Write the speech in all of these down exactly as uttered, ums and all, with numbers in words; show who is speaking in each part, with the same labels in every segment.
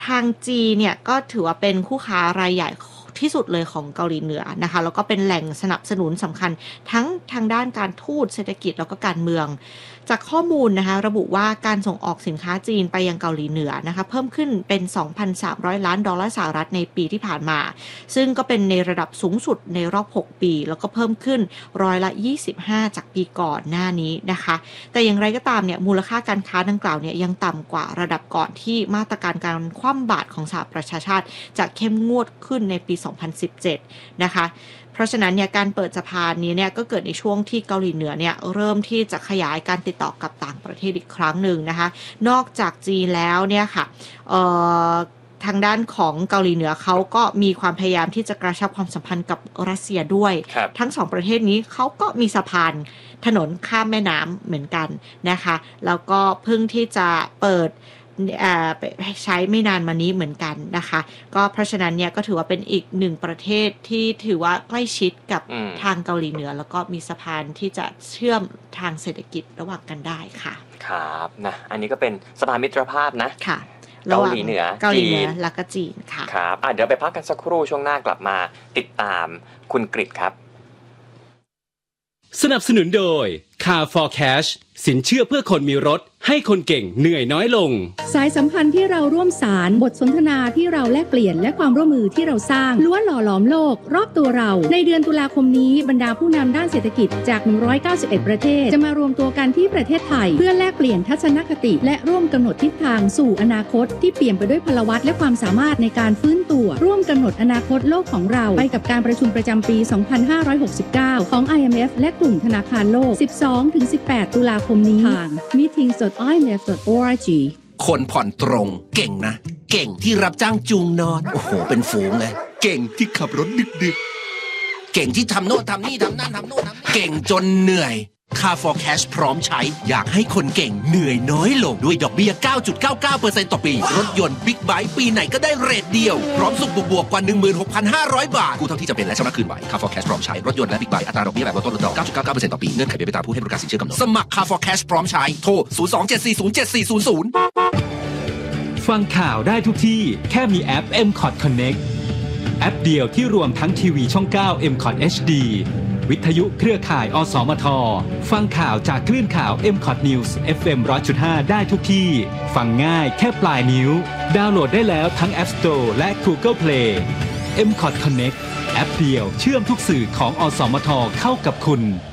Speaker 1: ทางจีนเนี่ยก็ถือว่าเป็นคู่ค้ารายใหญ่ที่สุดเลยของเกาหลีเหนือนะคะแล้วก็เป็นแหล่งสนับสนุนสำคัญทั้งทางด้านการทูตเศรษฐกิจแล้วก็การเมืองจากข้อมูลนะคะระบุว่าการส่งออกสินค้าจีนไปยังเกาหลีเหนือนะคะเพิ่มขึ้นเป็น สองพันสามร้อย ล้านดอลลาร์สหรัฐในปีที่ผ่านมาซึ่งก็เป็นในระดับสูงสุดในรอบหกปีแล้วก็เพิ่มขึ้นร้อยละยี่สิบห้าจากปีก่อนหน้านี้นะคะแต่อย่างไรก็ตามเนี่ยมูลค่าการค้าดังกล่าวเนี่ยยังต่ำกว่าระดับก่อนที่มาตรการการคว่ำบาตรของสหประชาชาติจะเข้มงวดขึ้นในปีสองพันสิบเจ็ดนะคะเพราะฉะนั้นเนี่ยการเปิดสะพานนี้เนี่ยก็เกิดในช่วงที่เกาหลีเหนือเนี่ยเริ่มที่จะขยายการติดต่อกับต่างประเทศอีกครั้งหนึ่งนะคะนอกจากจีนแล้วเนี่ยค่ะเอ่อทางด้านของเกาหลีเหนือเขาก็มีความพยายามที่จะกระชับความสัมพันธ์กับรัสเซียด้วยทั้งสองประเทศนี้เขาก็มีสะพานถนนข้ามแม่น้ำเหมือนกันนะคะแล้วก็เพิ่งที่จะเปิดใช้ไม่นานมานี้เหมือนกันนะคะก็เพราะฉะนั้นเนี่ยก็ถือว่าเป็นอีกหนึ่งประเทศที่ถือว่าใกล้ชิดกับทางเกาหลีเหนือแล้วก็มีสะพานที่จะเชื่อมทางเศรษฐกิจระหว่างกันได้ค่ะ
Speaker 2: ครับนะอันนี้ก็เป็นสะพานมิตรภาพนะ
Speaker 1: ค่ะ
Speaker 2: เกาหลีเหนือ
Speaker 1: เกาหลีเหนือและก็จีนค่ะ
Speaker 2: ครับอ่ะเดี๋ยวไปพักกันสักครู่ช่วงหน้ากลับมาติดตามคุณกฤษครับ
Speaker 3: สนับสนุนโดย Car for Cash สินเชื่อเพื่อคนมีรถให้คนเก่งเหนื่อยน้อยลง
Speaker 4: สายสัมพันธ์ที่เราร่วมสารบทสนทนาที่เราแลกเปลี่ยนและความร่วมมือที่เราสร้างล้วนหล่อหลอมโลกรอบตัวเราในเดือนตุลาคมนี้บรรดาผู้นำด้านเศรษฐกิจจากหนึ่งร้อยเก้าสิบเอ็ดประเทศจะมารวมตัวกันที่ประเทศไทยเพื่อแลกเปลี่ยนทัศนคติและร่วมกำหนดทิศทางสู่อนาคตที่เปี่ยมไปด้วยพลวัตและความสามารถในการฟื้นตัวร่วมกำหนดอนาคตโลกของเราไปกับการประชุมประจำปีสองพันห้าร้อยหกสิบเก้าของ ไอ เอ็ม เอฟ และกลุ่มธนาคารโลก สิบสองถึงสิบแปด ตุลาคมนี้ทาง มีตติ้ง ดอท ไอ เอ็ม เอฟ ดอท โอ อาร์ จี
Speaker 5: คนผ่อนตรงเก่งนะเก่งที่รับจ้างจูงนอนโอ้โหเป็นฝูงเลยเก่งที่ขับรถดึกๆเก่งที่ทำโน่นทำนี่ทำนั่นทำโน่นทำเก่งจนเหนื่อย Car for Cash พร้อมใช้อยากให้คนเก่งเหนื่อยน้อยลงด้วยดอกเบี้ย เก้าจุดเก้าเก้าเปอร์เซ็นต์ ต่อปีรถยนต์บิ๊กไบค์ปีไหนก็ได้เรทเดียวพร้อมสุขบวกๆกว่า หนึ่งหมื่นหกพันห้าร้อย บาทกู้เท่าที่จำเป็นและชำระคืนไหว Car for Cash พร้อมใช้รถยนต์และบิ๊กไบค์อัตราดอกเบี้ยแบบลดต้นลดดอก เก้าจุดเก้าเก้าเปอร์เซ็นต์ ต่อปีเงื่อนไขเป็นไปตามผู้ให้บริการสินเชื่อกำหนดสมัคร Car for Cash พร้อมใช้โทรศูนย์ สอง เจ็ด สี่ ศูนย์ เจ็ด สี่ ศูนย์ ศูนย์
Speaker 3: ฟังข่าวได้ทุกที่แค่มีแอป เอ็ม คอท Connect แอปเดียวที่รวมทั้งทีวีช่อง เก้า เอ็ม คอท เอช ดี วิทยุเครือข่ายอสมทฟังข่าวจากคลื่นข่าว เอ็ม คอท News เอฟ เอ็ม หนึ่งร้อยจุดห้า ได้ทุกที่ฟังง่ายแค่ปลายนิ้วดาวน์โหลดได้แล้วทั้ง App Store และ Google Play เอ็ม คอท Connect แอปเดียวเชื่อมทุกสื่อของอสมทเข้ากับคุณ
Speaker 6: ห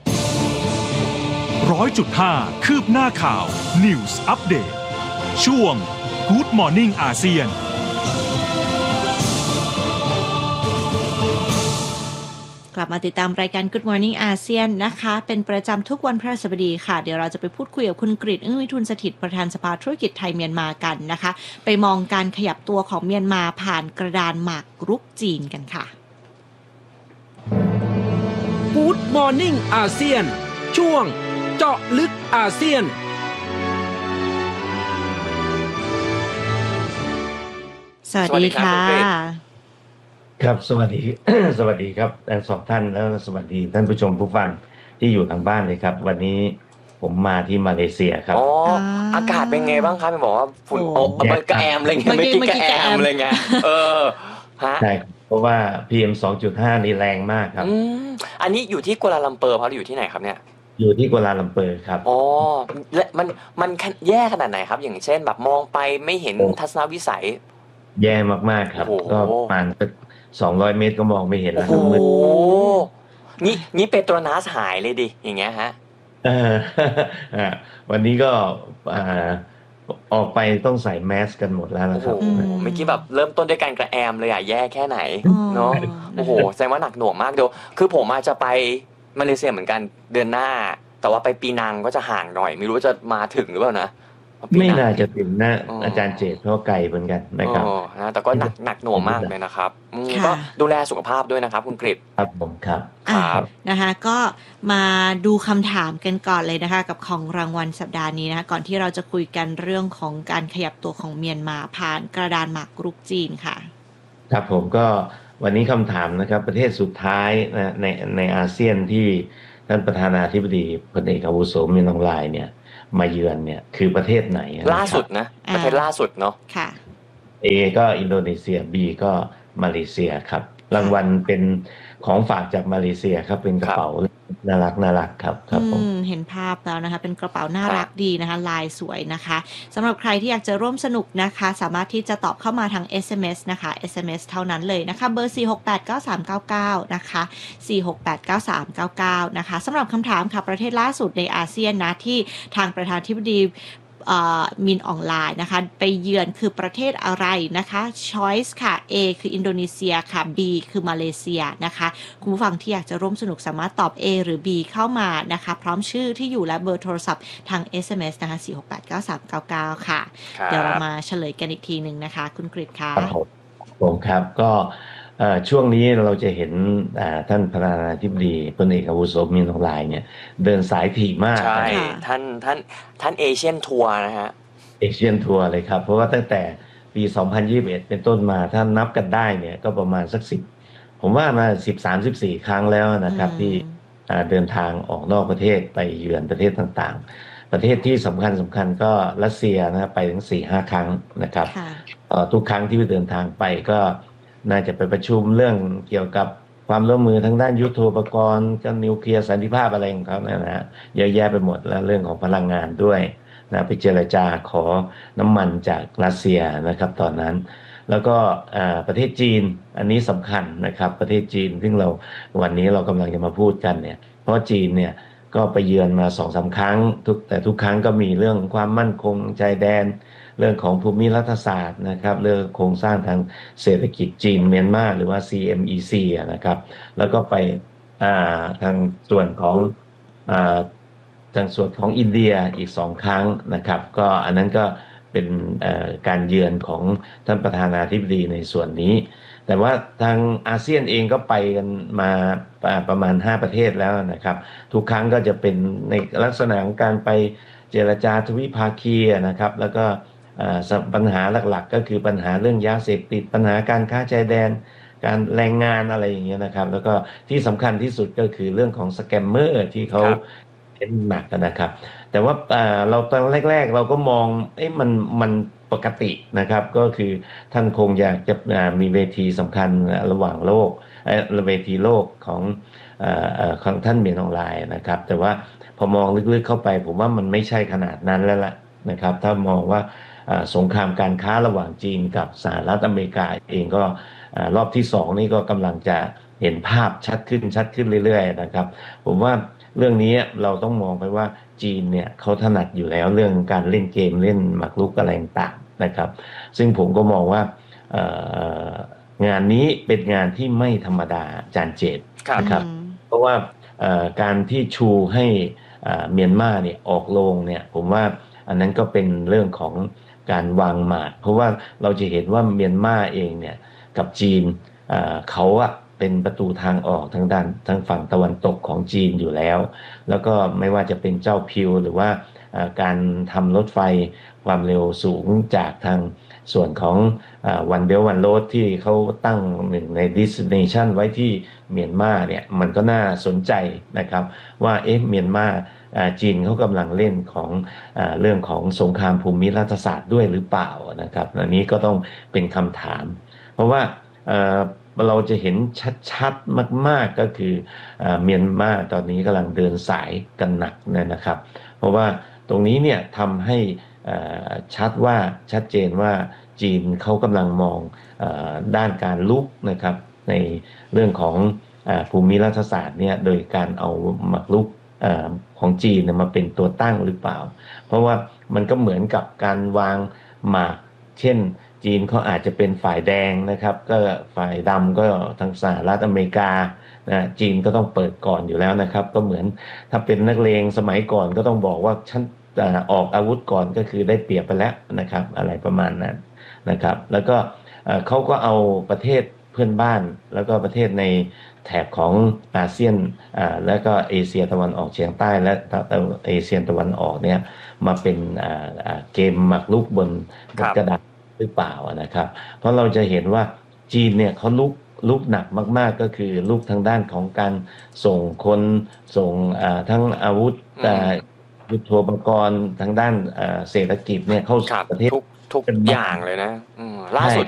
Speaker 6: นึ่งร้อยจุดห้า คืบหน้าข่าว News Update ช่วง Good Morning อาเซียน
Speaker 1: กลับมาติดตามรายการ Good Morning อาเซียนนะคะเป็นประจำทุกวันพฤหัสบดีค่ะเดี๋ยวเราจะไปพูดคุยกับคุณกฤษ อึ้งวิทูลสถิตประธานสภาธุรกิจไทยเมียนมากันนะคะไปมองการขยับตัวของเมียนมาผ่านกระดานหมากรุกจีนกันค่ะ
Speaker 7: Good Morning อาเซียนช่วงเจาะลึกอาเซียน
Speaker 1: สวัสดีค่ะ
Speaker 8: ครับสวัสดี สวัสดีครับทั้งสองท่านแล้วสวัสดีท่านผู้ชมผู้ฟังที่อยู่ทางบ้านเลยครับวันนี้ผมมาที่มาเลเซียครับ
Speaker 2: อ๋ออากาศเป็นไงบ้างครับบอกว่าฝุ่นอบมันกระแอมอะไรเงี้ยไม่กินกระแอมอะไรเงี้ยเออ
Speaker 8: ฮะใช่เพราะว่า พี เอ็ม สองจุดห้า นี่แรงมากครับ
Speaker 2: อืมอันนี้อยู่ที่กัวลาลัมเปอร์เพราะอยู่ที่ไหนครับเนี่ย
Speaker 8: อยู่ที่กัวลาลัมเปอร์ครับ
Speaker 2: อ๋อและมันมันแย่ขนาดไหนครับอย่างเช่นแบบมองไปไม่เห็นทัศนวิสัย
Speaker 8: แย่มากๆครับก็ประมาณสองร้อยเมตรก็มองไม่เห็นแล้วครับ
Speaker 2: โอ้นี่นี่เปโตรนัสหายเลยดิอย่างเงี้ยฮะ
Speaker 8: เออวันนี้ก็ออกไปต้องใส่แมสกันหมดแล้วนะครับ
Speaker 2: เมื่อกี้แบบเริ่มต้นด้วยการกระแอมเลยอ่ะแย่แค่ไหนเนาะโอ้โหแสดงว่าหนักหน่วงมากเดี๋ยวคือผมอาจจะไปมาเลเซียเหมือนกันเดือนหน้าแต่ว่าไปปีนังก็จะห่างหน่อยไม่รู้ว่าจะมาถึงหรือเปล่านะ
Speaker 8: ไม่น่าจะถึงนะอาจารย์เจตเพราะไกลเหมือนกันนะครับ
Speaker 2: นะแต่ก็หนักหนักหน่วงมากเลยนะครับก็ดูแลสุขภาพด้วยนะครับคุณกฤษ
Speaker 8: ครับผมครับ
Speaker 1: ครับนะคะก็มาดูคำถามกันก่อนเลยนะคะกับของรางวัลสัปดาห์นี้นะคะก่อนที่เราจะคุยกันเรื่องของการขยับตัวของเมียนมาผ่านกระดานหมากรุกจีนค่ะ
Speaker 8: ครับผมก็วันนี้คำถามนะครับประเทศสุดท้ายนะในในอาเซียนที่ท่านประธานาธิบดีพลเอกอาวุโสมินอองไลน์เนี่ยมาเยือนเนี่ยคือประเทศไหน
Speaker 2: ล่าสุดนะประเทศล่าสุดเนาะ
Speaker 1: ค่ะ
Speaker 8: A ก็อินโดนีเซีย B ก็มาเลเซียครับรางวัลเป็นของฝากจากมาเลเซียครับเป็นกระเป๋าน่ารักน่ารักครับครับผม
Speaker 1: เห็นภาพแล้วนะคะเป็นกระเป๋าน่ารักดีนะคะลายสวยนะคะสำหรับใครที่อยากจะร่วมสนุกนะคะสามารถที่จะตอบเข้ามาทาง เอส เอ็ม เอส นะคะ เอส เอ็ม เอส เท่านั้นเลยนะคะเบอร์ สี่ หก แปด เก้า สาม เก้า เก้า นะคะ สี่ หก แปด เก้า สาม เก้า เก้า นะคะสำหรับคำถามค่ะประเทศล่าสุดในอาเซียนนะที่ทางประธานาธิบดีมินออนไลน์นะคะไปเยือนคือประเทศอะไรนะคะ Choice ค่ะ A คืออินโดนีเซียค่ะ B คือมาเลเซียนะคะคุณผู้ฟังที่อยากจะร่วมสนุกสามารถตอบ A หรือ B เข้ามานะคะพร้อมชื่อที่อยู่และเบอร์โทรศัพท์ทาง เอส เอ็ม เอส นะคะ สี่ หก แปด เก้า สาม เก้า เก้า ค่ะเดี๋ยวเรามาเฉลยกันอีกทีหนึ่งนะคะคุณกฤษค่ะ
Speaker 8: ผมครับก็ช่วงนี้เราจะเห็นท่านประธานาธิบดีพลเอกอาวุโสมินออนไลน์เนี่ยเดินสายถี่มาก
Speaker 2: ใช่ท่านท่านท่านเอเชียนทัวร์นะฮะ
Speaker 8: เอเชียนทัวร์เลยครับเพราะว่าตั้งแต่ปีสองพันยี่สิบเอ็ดเป็นต้นมาถ้านับกันได้เนี่ยก็ประมาณสักสิบผมว่ามาสิบสามสิบสี่ครั้งแล้วนะครับที่เดินทางออกนอกประเทศไปเยือนประเทศต่างๆประเทศที่สำคัญสำคัญก็รัสเซียนะไปถึง สี่ห้า ครั้งนะครับทุกครั้งที่ไปเดินทางไปก็น่าจะไปประชุมเรื่องเกี่ยวกับความร่วมมือทางด้านยุทโธปกรณ์กับนิวเคลียร์สันติภาพอะไรของเขาเนี่ยนะเยอะแยะไปหมดแล้วเรื่องของพลังงานด้วยนะไปเจรจาขอน้ำมันจากรัสเซียนะครับตอนนั้นแล้วก็ประเทศจีนอันนี้สำคัญนะครับประเทศจีนซึ่งเราวันนี้เรากำลังจะมาพูดกันเนี่ยเพราะจีนเนี่ยก็ไปเยือนมา สองสาม ครั้งทุกแต่ทุกครั้งก็มีเรื่องความมั่นคงชายแดนเรื่องของภูมิรัฐศาสตร์นะครับเรื่องโครงสร้างทางเศรษฐกิจจีนเมียนมาหรือว่า ซี เอ็ม อี ซี นะครับแล้วก็ไปทางส่วนของทางส่วนของอินเดียอีกสองครั้งนะครับก็อันนั้นก็เป็นการเยือนของท่านประธานาธิบดีในส่วนนี้แต่ว่าทางอาเซียนเองก็ไปกันมาประมาณห้าประเทศแล้วนะครับทุกครั้งก็จะเป็นในลักษณะของการไปเจรจาทวิภาคีนะครับแล้วก็ปัญหาหลักๆก็คือปัญหาเรื่องยาเสพติดปัญหาการค้าชายแดนการแรงงานอะไรอย่างเงี้ยนะครับแล้วก็ที่สำคัญที่สุดก็คือเรื่องของสแกมเมอร์ที่เขาเน้นหนักนะครับแต่ว่าเราตอนแรกๆเราก็มองเอ๊ะมันมันปกตินะครับก็คือท่านคงอยากจะมีเวทีสำคัญระหว่างโลกเวทีโลกของของท่านเมียนออนไลน์นะครับแต่ว่าพอมองลึกๆเข้าไปผมว่ามันไม่ใช่ขนาดนั้นแล้วล่ะนะครับถ้ามองว่าสงครามการค้าระหว่างจีนกับสหรัฐอเมริกาเองก็รอบที่สองนี่ก็กำลังจะเห็นภาพชัดขึ้นชัดขึ้นเรื่อยๆนะครับผมว่าเรื่องนี้เราต้องมองไปว่าจีนเนี่ยเขาถนัดอยู่แล้วเรื่องการเล่นเกมเล่นหมากรุกอะไรต่างๆนะครับซึ่งผมก็มองว่างานนี้เป็นงานที่ไม่ธรรมดาจานเจตนะครับเพราะว่าการที่ชูให้เมียนมาเนี่ยออกโรงเนี่ยผมว่าอันนั้นก็เป็นเรื่องของการวางหมากเพราะว่าเราจะเห็นว่าเมียนมาเองเนี่ยกับจีนเขาอะเป็นประตูทางออกทางด้านทางฝั่งตะวันตกของจีนอยู่แล้วแล้วก็ไม่ว่าจะเป็นเจ้าพิวหรือว่าการทำรถไฟความเร็วสูงจากทางส่วนของวันเบลวันโรดที่เขาตั้งหนึ่งใน destination ไว้ที่เมียนมาเนี่ยมันก็น่าสนใจนะครับว่าเอ๊ะเมียนมาจีนเขากำลังเล่นของเรื่องของสงครามภูมิรัฐศาสตร์ด้วยหรือเปล่านะครับอันนี้ก็ต้องเป็นคำถามเพราะว่าเราจะเห็นชัดๆมากๆก็คือเมียนมาตอนนี้กำลังเดินสายกันหนักนะครับเพราะว่าตรงนี้เนี่ยทำให้ชัดว่าชัดเจนว่าจีนเขากำลังมองด้านการลุกนะครับในเรื่องของภูมิรัฐศาสตร์เนี่ยโดยการเอาหมากรุกของจีนมาเป็นตัวตั้งหรือเปล่าเพราะว่ามันก็เหมือนกับการวางหมากเช่นจีนเขาอาจจะเป็นฝ่ายแดงนะครับก็ฝ่ายดำก็ทางสหรัฐอเมริกานะจีนก็ต้องเปิดก่อนอยู่แล้วนะครับก็เหมือนถ้าเป็นนักเลงสมัยก่อนก็ต้องบอกว่าฉันออกอาวุธก่อนก็คือได้เปรียบไปแล้วนะครับอะไรประมาณนั้นนะครับแล้วก็เขาก็เอาประเทศเพื่อนบ้านแล้วก็ประเทศในแถบของอาเซียนแล้วก็เอเชียตะวันออกเฉียงใต้และเอเชียตะวันออกเนี่ยมาเป็นเกมหมากรุกบนกระดาษหรือเปล่านะครับเพราะเราจะเห็นว่าจีนเนี่ยเขาลุกลุกหนักมากๆก็คือลุกทางด้านของการส่งคนส่งทั้งอาวุธยุทโธปกรณ์ทางด้านเศรษฐกิจเนี่ยเข้าสู่ประเทศ
Speaker 2: ทุกอย่างเลยนะอืมล่าสุด